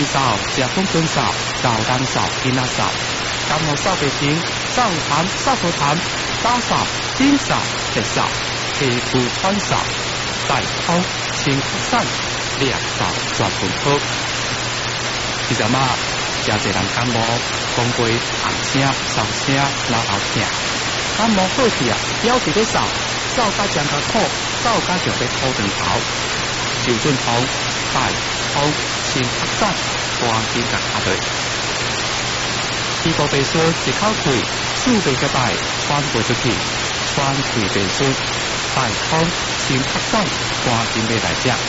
扫、食风蹲扫、扫人扫、囡仔扫，甘露扫地坪、扫潭、扫河潭、打扫、顶扫、铁扫、皮肤穿扫、大通、清福散、猎扫、全分好。其实嘛，真侪人感冒，讲过寒声、扫声、老后疼，感冒好去啊，要伫咧扫，扫甲将甲苦，扫甲就要吐长头。周俊彤、大通、清福散，赶紧甲下落。鼻部鼻酸一口气，四背个带传播出去，传气鼻酸，大通、清福散，赶紧要来食。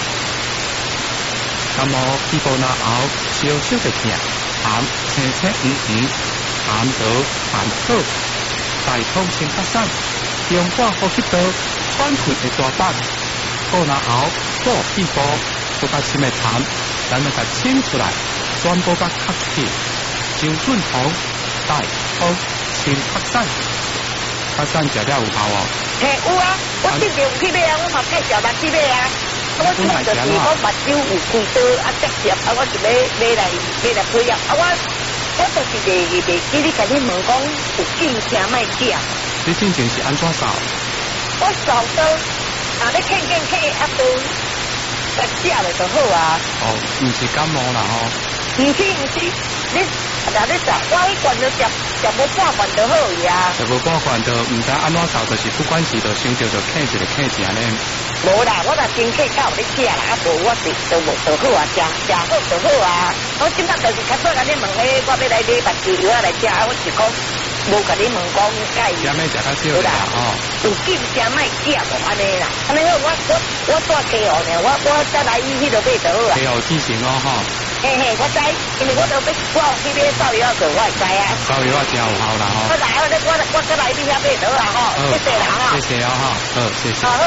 感冒鼻部那后，稍稍就疼，痰青青痰道痰好，大通清福散，用挂呼吸道喘气的大板，好那后过鼻部，不甲深的痰，咱们甲清出来，全部甲吸出去。周俊彤、大通、清福散，福散食了有效哦。 嘿，有啊，我之前有去买啊，我嘛介绍人去买啊。我即摆就是我目睭有开刀啊，接接啊，我就买来配药啊，我就是袂记你甲你问讲有进声卖食。 你进前是安怎扫？ 我扫刀，你看啊都，来食了就好啊。 哦，唔是感冒啦吼。 唔是，你扫，我迄罐就食无半罐就好去啊。 食无半罐就唔知安怎扫，就是不管是就想着就啃一个啃一安尼。 无啦，我若真客较有咧食啦，啊无我是就无就好啊，食好就好啊。我今仔就是较早甲你问咧，我要来买目睭药来食，我是讲无甲你问讲介意。 食咩食较少啦？哦， 有进声卖食无安尼啦，安尼我带鸡哦呢，我再来伊迄落买就好啊。 鸡哦记性哦吼。 嘿，我知，因为我有去买扫药做，我会知啊。 扫药真有效啦吼。 我来，我再来你遐买就好啦吼。谢谢啦吼。 谢谢啊哈，好谢谢。 好。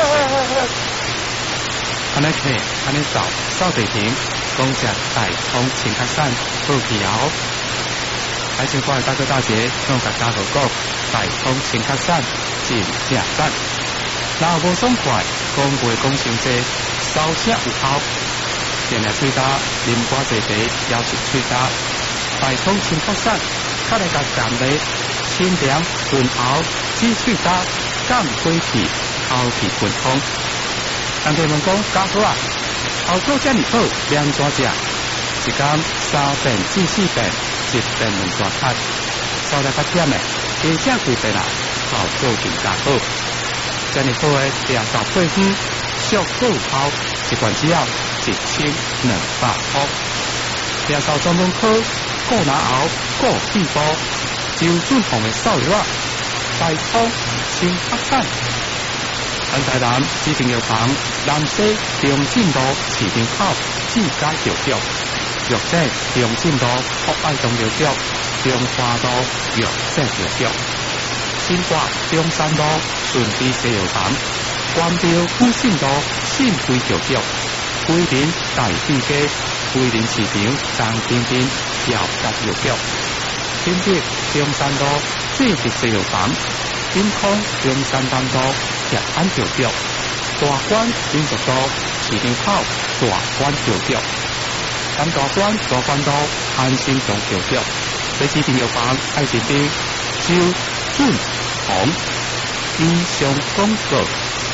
安尼摕，安尼扫，扫地坪，讲食大通清福散，好去后。海鲜馆大哥大姐用甲家伙讲，大通清福散，真正赞。若无爽快，讲袂讲伤济，扫声有效。点来喙焦，啉寡济茶，也是喙焦。大通清福散，较来甲咸味，清凉润喉，止喙焦，降火气，口气顺通。人哋问讲家伙啊，后做遮尔好，两怎食？一天3遍至4遍，一遍2大餐，扫得较忝的，加正几遍啊，后做更加好。遮尔好的掠扫配方，俗够效，一罐只要1200块。掠扫专门科，顾拿后顾屁股，周俊宏的扫药啊，大通清福散。安台南指定药房南西中正路市场口自家药局，药剂中正路福爱中药局，中华路药剂药局，新挂中山路顺地西药房，关标富信路信辉药局，桂林大地街桂林市场张边边药剂药局，新竹中山路智德西药房，金康中山南路铁安药局，大关民族路市场口大关药局，南大关路安心中药局，在指定药房爱心町周俊宏以上广告。